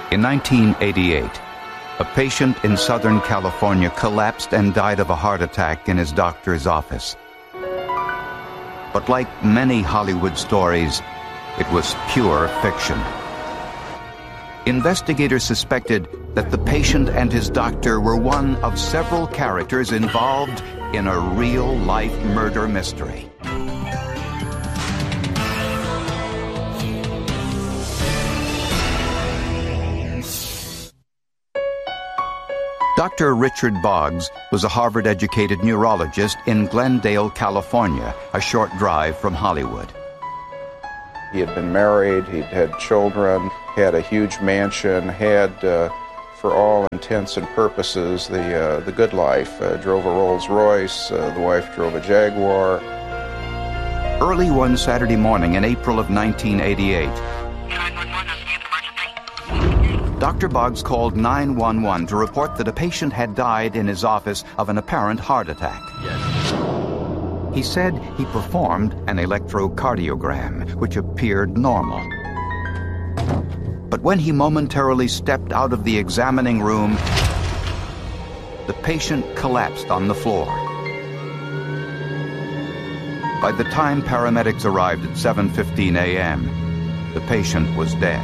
In 1988, a patient in Southern California collapsed and died of a heart attack in his doctor's office. But like many Hollywood stories, it was pure fiction. Investigators suspected that the patient and his doctor were one of several characters involved in a real-life murder mystery. Dr. Richard Boggs was a Harvard-educated neurologist in Glendale, California, a short drive from Hollywood. He had been married, he'd had children, had a huge mansion, had, for all intents and purposes, the good life. Drove a Rolls-Royce, the wife drove a Jaguar. Early one Saturday morning in April of 1988, Dr. Boggs called 911 to report that a patient had died in his office of an apparent heart attack. Yes. He said he performed an electrocardiogram, which appeared normal. But when he momentarily stepped out of the examining room, the patient collapsed on the floor. By the time paramedics arrived at 7:15 a.m., the patient was dead.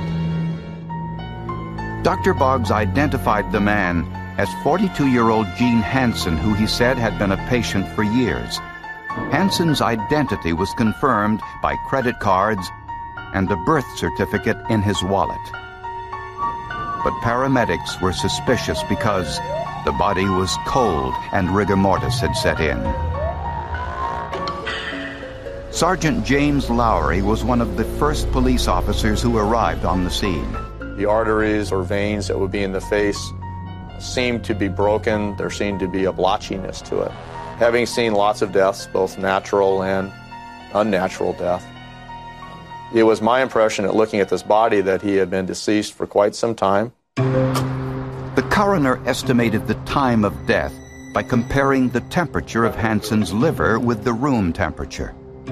Dr. Boggs identified the man as 42-year-old Gene Hansen, who he said had been a patient for years. Hansen's identity was confirmed by credit cards and a birth certificate in his wallet. But paramedics were suspicious because the body was cold and rigor mortis had set in. Sergeant James Lowry was one of the first police officers who arrived on the scene. The arteries or veins that would be in the face seemed to be broken. There seemed to be a blotchiness to it. Having seen lots of deaths, both natural and unnatural death, it was my impression at looking at this body that he had been deceased for quite some time. The coroner estimated the time of death by comparing the temperature of Hansen's liver with the room temperature.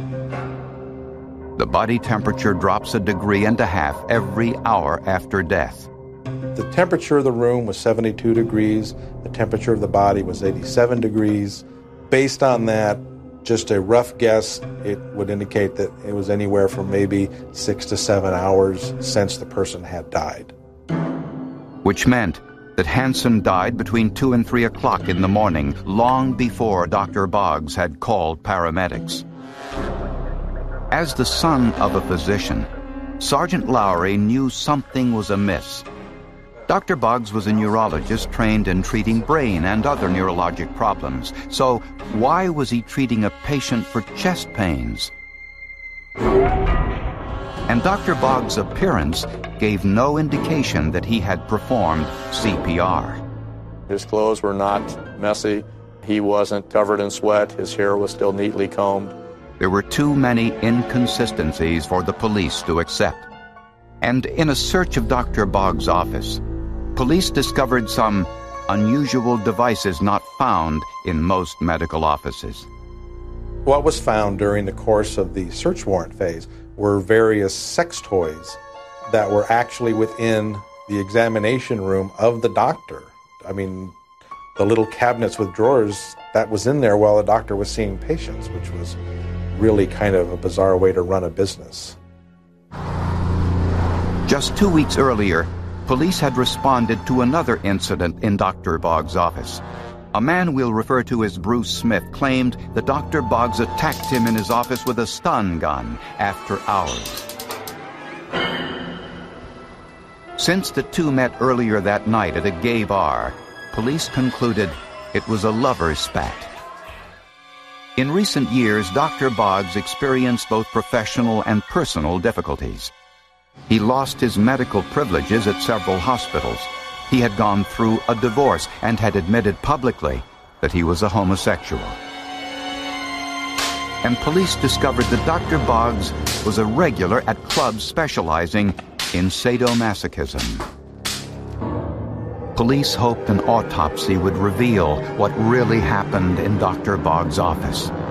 The body temperature drops 1.5 degrees every hour after death. The temperature of the room was 72 degrees. The temperature of the body was 87 degrees. Based on that, just a rough guess, it would indicate that it was anywhere from maybe 6 to 7 hours since the person had died. Which meant that Hansen died between 2 and 3 o'clock in the morning, long before Dr. Boggs had called paramedics. As the son of a physician, Sergeant Lowry knew something was amiss. Dr. Boggs was a neurologist trained in treating brain and other neurologic problems. So why was he treating a patient for chest pains? And Dr. Boggs' appearance gave no indication that he had performed CPR. His clothes were not messy. He wasn't covered in sweat. His hair was still neatly combed. There were too many inconsistencies for the police to accept. And in a search of Dr. Boggs' office, police discovered some unusual devices not found in most medical offices. What was found during the course of the search warrant phase were various sex toys that were actually within the examination room of the doctor. I mean, the little cabinets with drawers, that was in there while the doctor was seeing patients, which was really kind of a bizarre way to run a business. Just 2 weeks earlier, police had responded to another incident in Dr. Boggs' office. A man we'll refer to as Bruce Smith claimed that Dr. Boggs attacked him in his office with a stun gun after hours. Since the two met earlier that night at a gay bar, police concluded it was a lover's spat. In recent years, Dr. Boggs experienced both professional and personal difficulties. He lost his medical privileges at several hospitals. He had gone through a divorce and had admitted publicly that he was a homosexual. And police discovered that Dr. Boggs was a regular at clubs specializing in sadomasochism. Police hoped an autopsy would reveal what really happened in Dr. Boggs' office.